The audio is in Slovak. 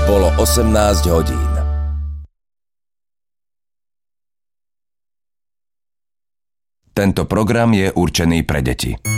Bolo 18 hodín. Tento program je určený pre deti.